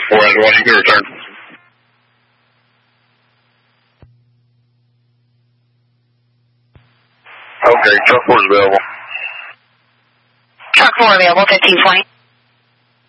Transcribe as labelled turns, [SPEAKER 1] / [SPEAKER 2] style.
[SPEAKER 1] 4 as well. You can return. Okay, truck 4 is available.
[SPEAKER 2] Truck 4 available, 1520.